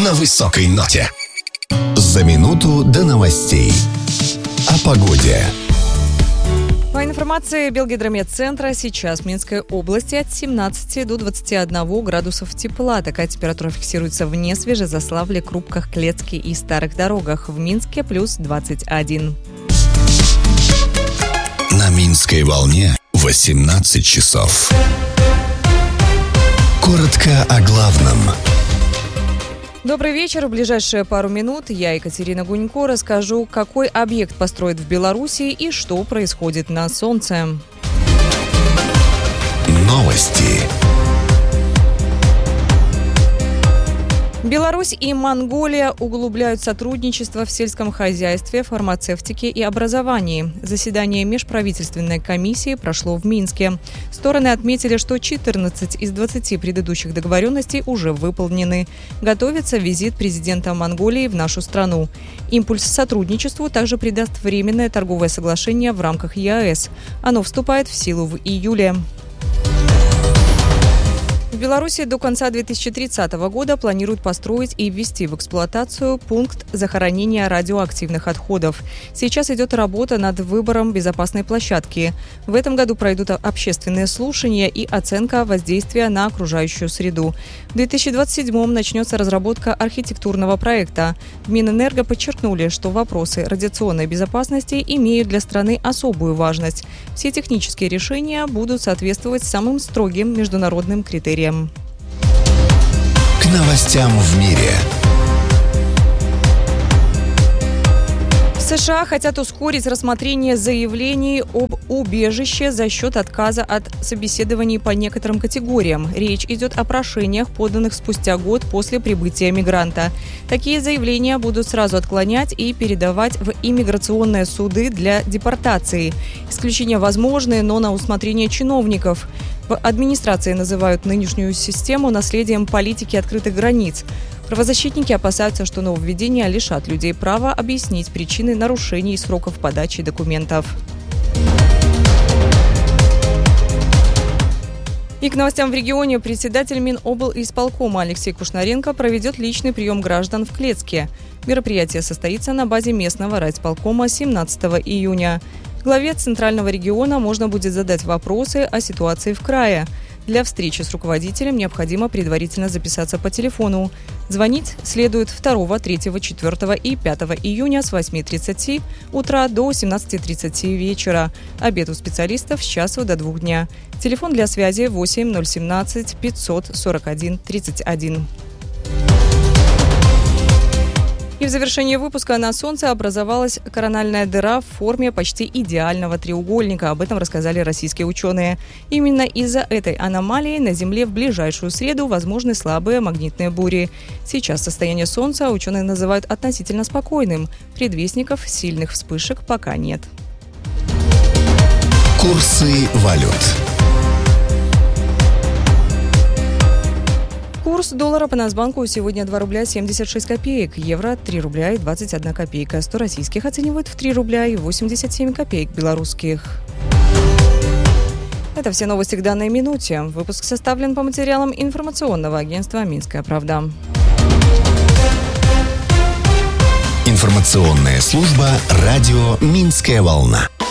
на высокой ноте. За минуту до новостей. О погоде. По информации Белгидрометцентра, сейчас в Минской области от 17 до 21 градусов тепла. Такая температура фиксируется в Несвеже, Заславле, Крупках, Клецке и Старых Дорогах. В Минске плюс 21. На Минской волне 18 часов. Коротко о главном. Добрый вечер. В ближайшие пару минут я, Екатерина Гунько, расскажу, какой объект построят в Беларуси и что происходит на Солнце. Новости. Беларусь и Монголия углубляют сотрудничество в сельском хозяйстве, фармацевтике и образовании. Заседание межправительственной комиссии прошло в Минске. Стороны отметили, что 14 из 20 предыдущих договоренностей уже выполнены. Готовится визит президента Монголии в нашу страну. Импульс сотрудничеству также придаст временное торговое соглашение в рамках ЕАЭС. Оно вступает в силу в июле. В Беларуси до конца 2030 года планируют построить и ввести в эксплуатацию пункт захоронения радиоактивных отходов. Сейчас идет работа над выбором безопасной площадки. В этом году пройдут общественные слушания и оценка воздействия на окружающую среду. В 2027 начнется разработка архитектурного проекта. В Минэнерго подчеркнули, что вопросы радиационной безопасности имеют для страны особую важность. Все технические решения будут соответствовать самым строгим международным критериям. К новостям в мире. В США хотят ускорить рассмотрение заявлений об убежище за счет отказа от собеседований по некоторым категориям. Речь идет о прошениях, поданных спустя год после прибытия мигранта. Такие заявления будут сразу отклонять и передавать в иммиграционные суды для депортации. Исключения возможны, но на усмотрение чиновников. В администрации называют нынешнюю систему наследием политики открытых границ. Правозащитники опасаются, что нововведения лишат людей права объяснить причины нарушений сроков подачи документов. И к новостям в регионе. Председатель Миноблисполкома Алексей Кушнаренко проведет личный прием граждан в Клецке. Мероприятие состоится на базе местного райисполкома 17 июня. Главе Центрального региона можно будет задать вопросы о ситуации в крае. Для встречи с руководителем необходимо предварительно записаться по телефону. Звонить следует 2, 3, 4 и 5 июня с 8:30 утра до 17:30 вечера. Обед у специалистов с часу до 2 дня. Телефон для связи 8 017 541 31. И в завершении выпуска на Солнце образовалась корональная дыра в форме почти идеального треугольника. Об этом рассказали российские ученые. Именно из-за этой аномалии на Земле в ближайшую среду возможны слабые магнитные бури. Сейчас состояние Солнца ученые называют относительно спокойным. Предвестников сильных вспышек пока нет. Курсы валют. Курс доллара по Нацбанку сегодня 2 рубля 76 копеек, евро 3 рубля и 21 копейка, 100 российских оценивают в 3 рубля и 87 копеек белорусских. Это все новости к данной минуте. Выпуск составлен по материалам информационного агентства «Минская правда». Информационная служба радио «Минская волна».